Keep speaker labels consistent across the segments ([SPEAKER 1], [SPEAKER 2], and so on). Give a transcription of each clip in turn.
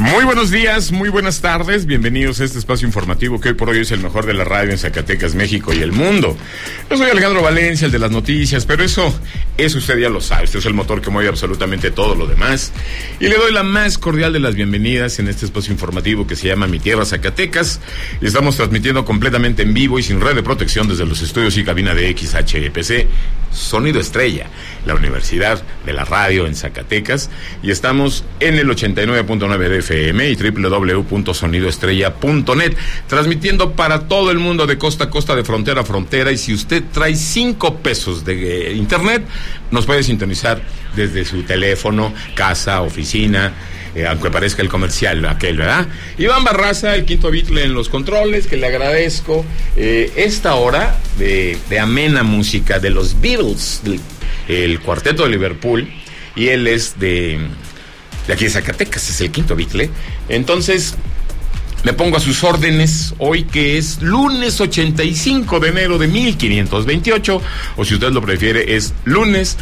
[SPEAKER 1] Muy buenos días, muy buenas tardes, bienvenidos a este espacio informativo que hoy por hoy es el mejor de la radio en Zacatecas, México y el mundo. Yo soy Alejandro Valencia, el de las noticias, pero eso usted ya lo sabe, este es el motor que mueve absolutamente todo lo demás. Y le doy la más cordial de las bienvenidas en este espacio informativo que se llama Mi Tierra Zacatecas. Y estamos transmitiendo completamente en vivo y sin red de protección desde los estudios y cabina de XHEPC, Sonido Estrella, la Universidad de la Radio en Zacatecas. Y estamos en el 89.9 de FM y www.sonidoestrella.net, transmitiendo para todo el mundo de costa a costa, de frontera a frontera. Y si usted trae 5 pesos de internet, nos puede sintonizar desde su teléfono, casa, oficina, aunque parezca el comercial aquel, ¿verdad? Iván Barraza, el quinto Beatle en los controles, que le agradezco esta hora de amena música de los Beatles, el cuarteto de Liverpool, y él es de aquí de Zacatecas, es el quinto Beatle. Entonces me pongo a sus órdenes hoy, que es lunes 85 de enero de 1528, o si usted lo prefiere es lunes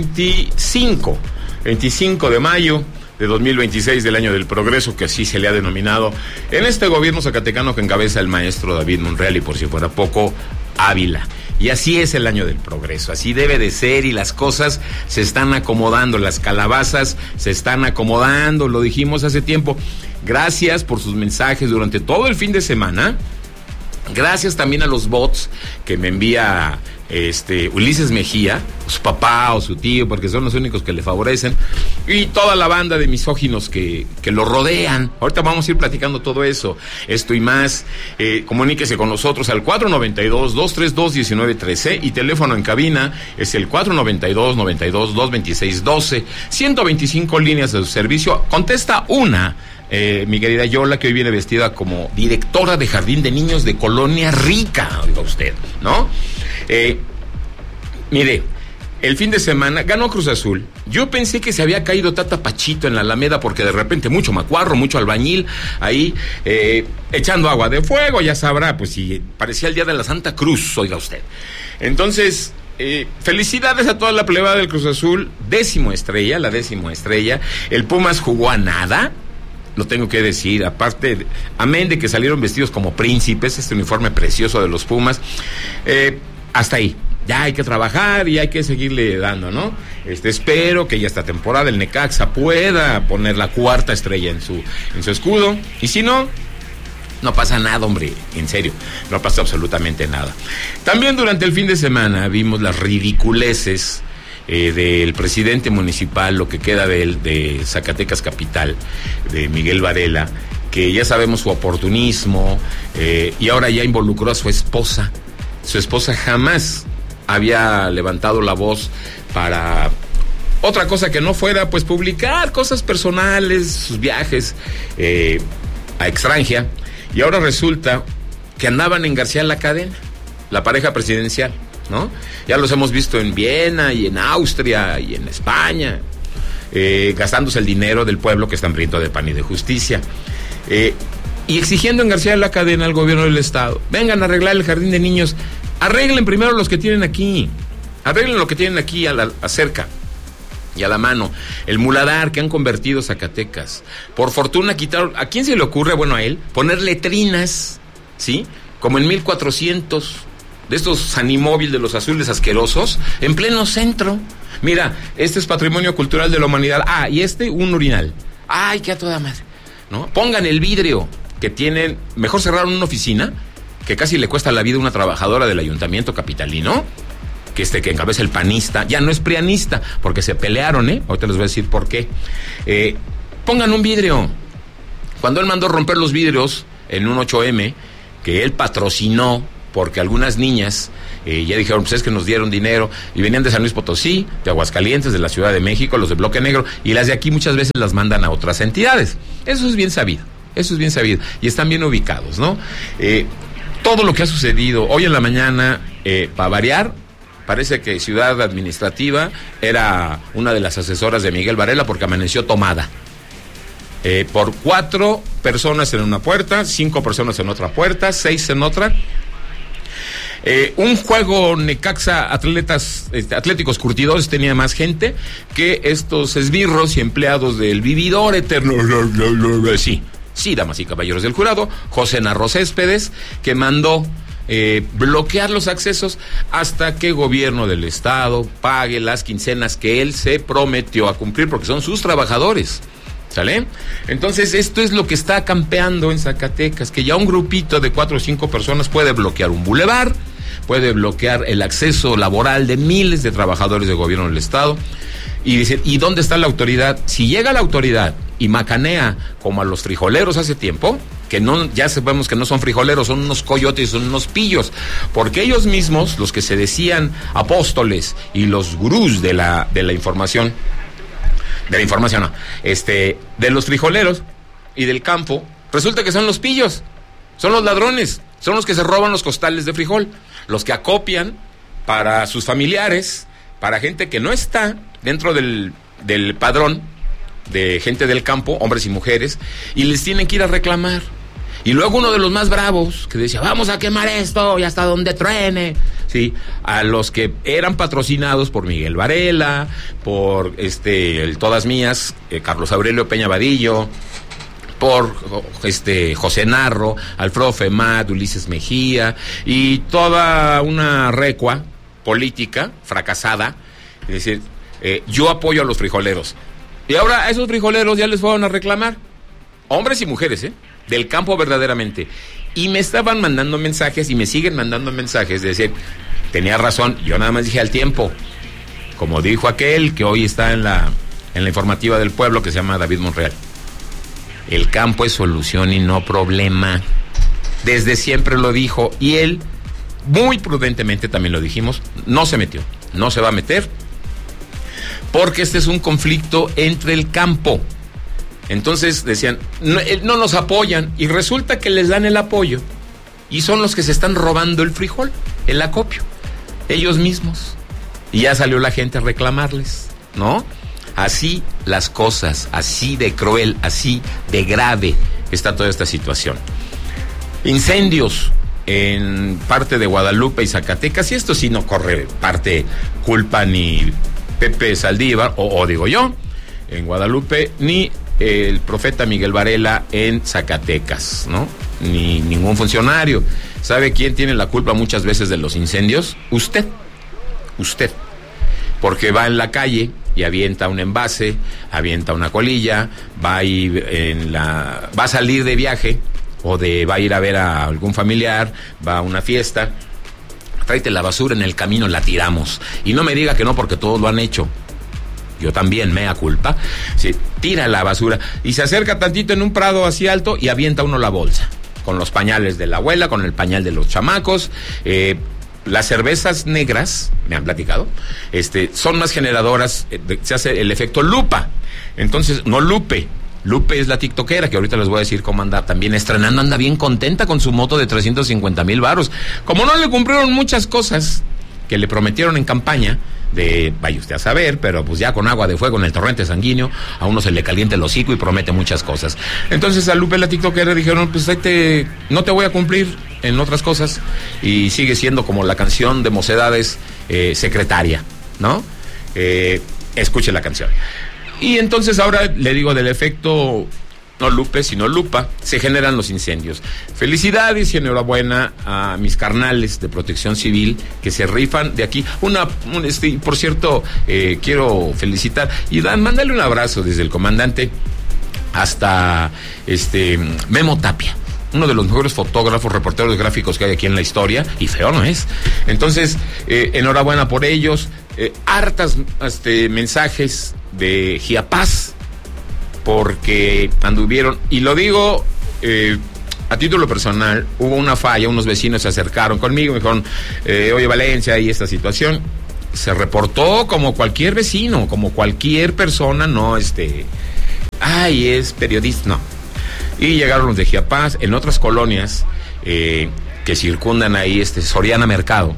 [SPEAKER 1] 25 de mayo de 2026 del año del progreso, que así se le ha denominado en este gobierno zacatecano que encabeza el maestro David Monreal y, por si fuera poco, Ávila. Y así es el año del progreso, así debe de ser, y las cosas se están acomodando, las calabazas se están acomodando, lo dijimos hace tiempo. Gracias por sus mensajes durante todo el fin de semana. Gracias también a los bots que me envía Ulises Mejía, su papá o su tío, porque son los únicos que le favorecen, y toda la banda de misóginos que lo rodean. Ahorita vamos a ir platicando todo eso, esto y más. Comuníquese con nosotros al 492-232-1913 y teléfono en cabina es el 492-92-226-12, 125 líneas de su servicio. Contesta una, mi querida Yola, que hoy viene vestida como directora de Jardín de Niños de Colonia Rica, oiga usted, ¿no? Mire, el fin de semana ganó Cruz Azul. Yo pensé que se había caído Tata Pachito en la Alameda, porque de repente mucho macuarro, mucho albañil ahí echando agua de fuego, ya sabrá, pues si parecía el día de la Santa Cruz, oiga usted. Entonces, felicidades a toda la plebada del Cruz Azul, la 10ª estrella. El Pumas jugó a nada, lo tengo que decir, aparte, amén de que salieron vestidos como príncipes, este uniforme precioso de los Pumas, hasta ahí. Ya hay que trabajar y hay que seguirle dando, ¿no? Espero que ya esta temporada el Necaxa pueda poner la 4ª estrella en su escudo, y si no, no pasa nada, hombre, en serio, no pasa absolutamente nada. También durante el fin de semana vimos las ridiculeces del presidente municipal, lo que queda de él, de Zacatecas Capital, de Miguel Varela, que ya sabemos su oportunismo, y ahora ya involucró a su esposa. Su esposa jamás había levantado la voz para otra cosa que no fuera, pues, publicar cosas personales, sus viajes a extranjera, y ahora resulta que andaban en García La Cadena, la pareja presidencial, ¿no? Ya los hemos visto en Viena y en Austria y en España, gastándose el dinero del pueblo que está hambriento de pan y de justicia, y exigiendo en García La Cadena al gobierno del estado: vengan a arreglar el jardín de niños, arreglen primero los que tienen aquí, arreglen lo que tienen aquí cerca y a la mano, el muladar que han convertido Zacatecas. Por fortuna quitaron, ¿a quién se le ocurre? Bueno, a él, poner letrinas, ¿sí? Como en 1400, de estos sanimóvil de los azules asquerosos, en pleno centro. Mira, este es patrimonio cultural de la humanidad. Y un urinal. ¡Ay, qué a toda madre! ¿No? Pongan el vidrio que tienen, mejor cerraron una oficina que casi le cuesta la vida a una trabajadora del ayuntamiento capitalino, que encabeza el panista, ya no es prianista, porque se pelearon, ahorita les voy a decir por qué. Pongan un vidrio. Cuando él mandó romper los vidrios en un 8M, que él patrocinó, porque algunas niñas ya dijeron, pues es que nos dieron dinero, y venían de San Luis Potosí, de Aguascalientes, de la Ciudad de México, los de Bloque Negro, y las de aquí muchas veces las mandan a otras entidades. Eso es bien sabido, y están bien ubicados, ¿no? Todo lo que ha sucedido hoy en la mañana, para variar, parece que Ciudad Administrativa era una de las asesoras de Miguel Varela, porque amaneció tomada. Por 4 personas en una puerta, 5 personas en otra puerta, 6 en otra. Un juego Necaxa Atléticos Curtidores tenía más gente que estos esbirros y empleados del vividor eterno. Sí, damas y caballeros del jurado, José Narro Céspedes, que mandó bloquear los accesos hasta que gobierno del estado pague las quincenas que él se prometió a cumplir, porque son sus trabajadores. ¿Sale? Entonces esto es lo que está campeando en Zacatecas, que ya un grupito de 4 o 5 personas puede bloquear un bulevar, puede bloquear el acceso laboral de miles de trabajadores del gobierno del estado. Y dice, ¿y dónde está la autoridad? Si llega la autoridad y macanea como a los frijoleros hace tiempo, que no, ya sabemos que no son frijoleros, son unos coyotes, son unos pillos, porque ellos mismos, los que se decían apóstoles y los gurús de la información, de los frijoleros y del campo, resulta que son los pillos, son los ladrones, son los que se roban los costales de frijol, los que acopian para sus familiares, para gente que no está dentro del padrón de gente del campo, hombres y mujeres, y les tienen que ir a reclamar. Y luego uno de los más bravos, que decía, vamos a quemar esto y hasta donde truene, sí, a los que eran patrocinados por Miguel Varela, por el Todas Mías, Carlos Aurelio Peña Vadillo, por José Narro, Alfredo Femat, Ulises Mejía, y toda una recua política fracasada, es decir, yo apoyo a los frijoleros. Y ahora a esos frijoleros ya les fueron a reclamar, hombres y mujeres, del campo verdaderamente. Y me estaban mandando mensajes y me siguen mandando mensajes de decir, tenía razón, yo nada más dije al tiempo, como dijo aquel que hoy está en la informativa del pueblo, que se llama David Monreal. El campo es solución y no problema. Desde siempre lo dijo, y él, muy prudentemente también lo dijimos, no se metió, no se va a meter, porque este es un conflicto entre el campo. Entonces decían, no nos apoyan, y resulta que les dan el apoyo, y son los que se están robando el frijol, el acopio, ellos mismos. Y ya salió la gente a reclamarles, ¿no? Así las cosas, así de cruel, así de grave está toda esta situación. Incendios en parte de Guadalupe y Zacatecas, y esto sí no corre culpa ni Pepe Saldívar, o digo yo, en Guadalupe, ni el profeta Miguel Varela en Zacatecas, ¿no? Ni ningún funcionario. ¿Sabe quién tiene la culpa muchas veces de los incendios? Usted. Porque va en la calle y avienta un envase, avienta una colilla, va a salir de viaje o va a ir a ver a algún familiar, va a una fiesta, tráete la basura, en el camino la tiramos. Y no me diga que no, porque todos lo han hecho. Yo también, mea culpa. Sí, tira la basura y se acerca tantito en un prado así alto y avienta uno la bolsa, con los pañales de la abuela, con el pañal de los chamacos. Las cervezas negras, me han platicado, son más generadoras, se hace el efecto lupa. Entonces, no Lupe es la tiktokera, que ahorita les voy a decir cómo anda también estrenando, anda bien contenta con su moto de 350,000 varos. Como no le cumplieron muchas cosas que le prometieron en campaña, vaya usted a saber, pero pues ya con agua de fuego en el torrente sanguíneo, a uno se le calienta el hocico y promete muchas cosas. Entonces a Lupe la tiktokera dijeron, pues no te voy a cumplir en otras cosas, y sigue siendo como la canción de Mocedades, secretaria, ¿no? Escuche la canción. Y entonces ahora le digo del efecto, no Lupe, sino lupa, se generan los incendios. Felicidades y enhorabuena a mis carnales de Protección Civil que se rifan de aquí. Por cierto, quiero felicitar y mándale un abrazo desde el comandante hasta Memo Tapia, uno de los mejores fotógrafos, reporteros gráficos que hay aquí en la historia, y feo no es. Entonces, enhorabuena por ellos. Hartas mensajes de Giapaz, porque anduvieron, y lo digo a título personal, hubo una falla, unos vecinos se acercaron conmigo, me dijeron, oye Valencia, hay esta situación. Se reportó como cualquier vecino, como cualquier persona, no es periodista, no. Y llegaron los de Giapaz, en otras colonias que circundan ahí, Soriana Mercado.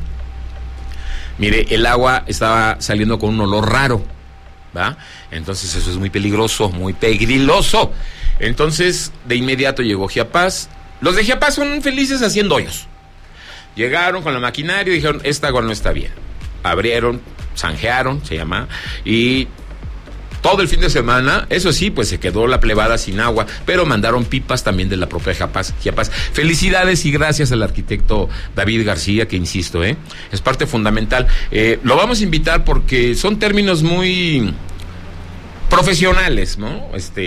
[SPEAKER 1] Mire, el agua estaba saliendo con un olor raro, ¿va? Entonces eso es muy peligroso, muy pegriloso. Entonces de inmediato llegó Giapaz. Los de Giapaz son felices haciendo hoyos. Llegaron con la maquinaria y dijeron, esta agua no está bien. Abrieron, zanjearon, se llama, y todo el fin de semana, eso sí, pues se quedó la plebada sin agua, pero mandaron pipas también de la propia Chiapas. Felicidades y gracias al arquitecto David García, que insisto, es parte fundamental. Lo vamos a invitar porque son términos muy profesionales, ¿no?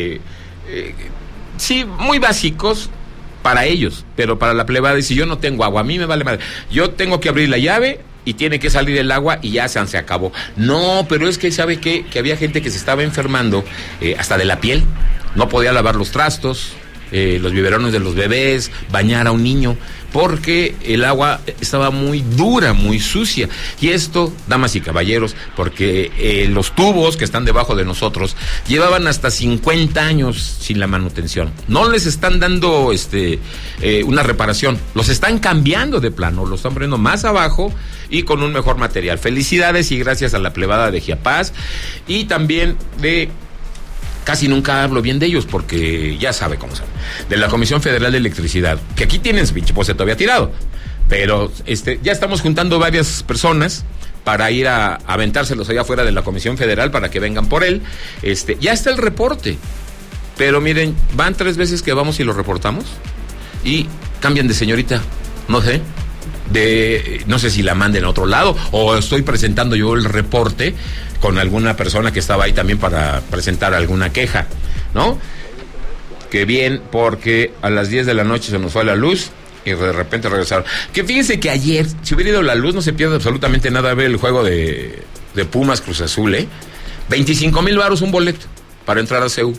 [SPEAKER 1] Sí, muy básicos para ellos, pero para la plebada, y si yo no tengo agua, a mí me vale madre. Yo tengo que abrir la llave y tiene que salir el agua y ya se acabó. No, pero es que, ¿sabe qué? Que había gente que se estaba enfermando hasta de la piel. No podía lavar los trastos, los biberones de los bebés, bañar a un niño, porque el agua estaba muy dura, muy sucia. Y esto, damas y caballeros, porque los tubos que están debajo de nosotros llevaban hasta 50 años sin la manutención. No les están dando una reparación, los están cambiando de plano, los están poniendo más abajo y con un mejor material. Felicidades y gracias a la plebada de Chiapas y también de... Casi nunca hablo bien de ellos porque ya sabe cómo son. De la Comisión Federal de Electricidad, que aquí tienen su pinche poste todavía tirado. Pero ya estamos juntando varias personas para ir a aventárselos allá afuera de la Comisión Federal para que vengan por él. Ya está el reporte. Pero miren, van 3 veces que vamos y lo reportamos y cambian de señorita. No sé. No sé si la manden a otro lado o estoy presentando yo el reporte con alguna persona que estaba ahí también para presentar alguna queja, ¿no? Que bien, porque a las 10 de la noche se nos fue la luz y de repente regresaron. Que fíjense que ayer, si hubiera ido la luz, no se pierde absolutamente nada ver el juego de Pumas Cruz Azul, 25,000 varos un boleto para entrar a CEU.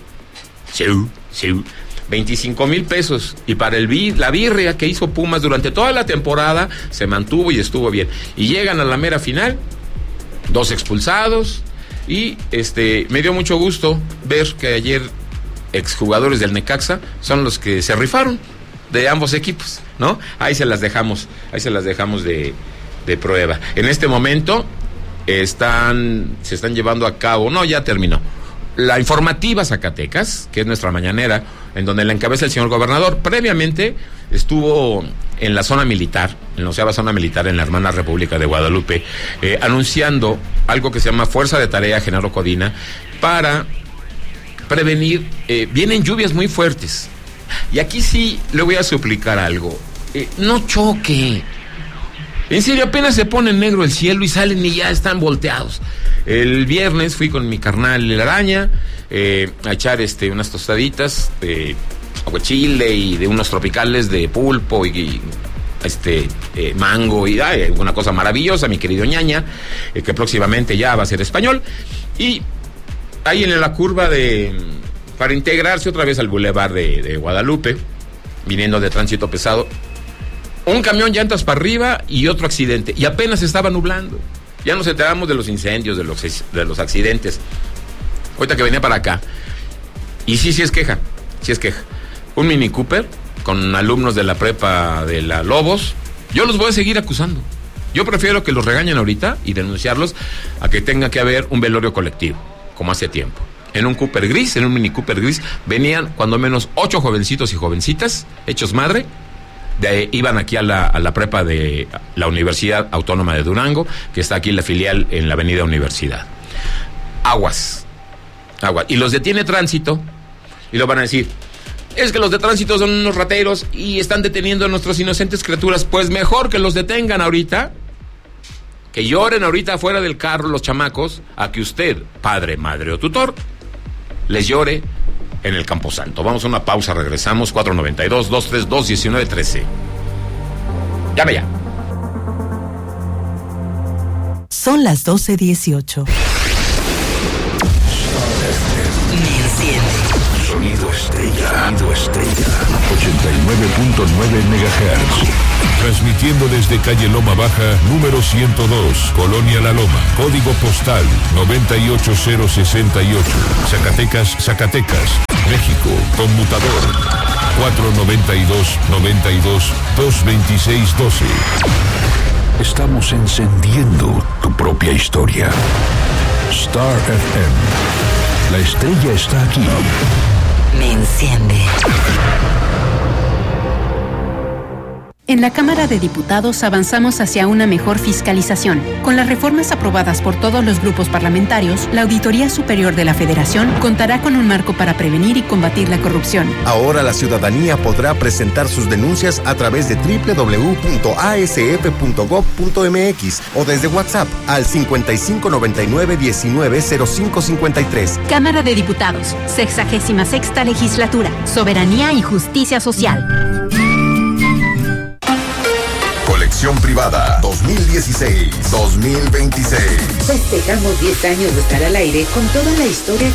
[SPEAKER 1] 25,000 pesos. Y para la birria que hizo Pumas durante toda la temporada, se mantuvo y estuvo bien. Y llegan a la mera final, 2 expulsados. Y me dio mucho gusto ver que ayer exjugadores del Necaxa son los que se rifaron de ambos equipos, ¿no? Ahí se las dejamos de prueba. En este momento se están llevando a cabo, no, ya terminó, la informativa Zacatecas, que es nuestra mañanera, en donde la encabeza el señor gobernador. Previamente estuvo en la zona militar, en la 11ª zona militar, en la hermana República de Guadalupe, anunciando algo que se llama Fuerza de Tarea Genaro Codina, para prevenir, vienen lluvias muy fuertes. Y aquí sí le voy a suplicar algo, no choque. En serio, apenas se pone negro el cielo y salen y ya están volteados. El viernes fui con mi carnal El Araña a echar unas tostaditas de aguachile y de unos tropicales de pulpo y mango y una cosa maravillosa, mi querido ñaña, que próximamente ya va a ser español. Y ahí en la curva para integrarse otra vez al bulevar de Guadalupe, viniendo de tránsito pesado, un camión llantas para arriba y otro accidente, y apenas estaba nublando. Ya nos enteramos de los incendios, de los accidentes. Ahorita que venía para acá, y sí es queja. Un Mini Cooper con alumnos de la prepa de la Lobos, yo los voy a seguir acusando. Yo prefiero que los regañen ahorita y denunciarlos a que tenga que haber un velorio colectivo, como hace tiempo. En un Mini Cooper gris, venían cuando menos 8 jovencitos y jovencitas, hechos madre. Iban aquí a la prepa de la Universidad Autónoma de Durango, que está aquí la filial en la avenida Universidad. Aguas. Y los detiene tránsito y lo van a decir, es que los de tránsito son unos rateros y están deteniendo a nuestras inocentes criaturas. Pues mejor que los detengan ahorita, que lloren ahorita afuera del carro los chamacos, a que usted, padre, madre o tutor, les llore en el Camposanto. Vamos a una pausa, regresamos. 492-232-1913. Llame ya.
[SPEAKER 2] Son las 12:18.
[SPEAKER 3] Me enciende.
[SPEAKER 4] Sonido estrella. 89.9 MHz. Transmitiendo desde calle Loma Baja, número 102, Colonia La Loma. Código postal 98068. Zacatecas, México. Conmutador 492-92-226-12. Estamos encendiendo tu propia historia. Star FM. La estrella está aquí.
[SPEAKER 3] Me enciende.
[SPEAKER 5] En la Cámara de Diputados avanzamos hacia una mejor fiscalización. Con las reformas aprobadas por todos los grupos parlamentarios, la Auditoría Superior de la Federación contará con un marco para prevenir y combatir la corrupción.
[SPEAKER 6] Ahora la ciudadanía podrá presentar sus denuncias a través de www.asf.gov.mx o desde WhatsApp al 5599-190553.
[SPEAKER 5] Cámara de Diputados, 66ª Legislatura, Soberanía y Justicia Social.
[SPEAKER 7] Colección privada 2016-2026.
[SPEAKER 8] Festejamos 10 años de estar al aire con toda la historia